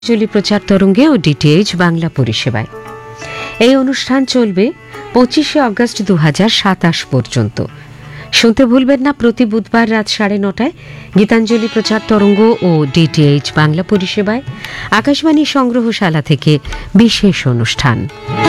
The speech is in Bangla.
গীতাঞ্জলি প্রচার তরঙ্গে ও ডিটিএইচ বাংলা পরিষেবায়। এই অনুষ্ঠান চলবে 25শে অগস্ট 2027 পর্যন্ত। শুনতে ভুলবেন না প্রতি বুধবার রাত 9:30টায় গীতাঞ্জলি প্রচার তরঙ্গ ও ডিটিএইচ বাংলা পরিষেবায় আকাশবাণী সংগ্রহশালা থেকে বিশেষ অনুষ্ঠান।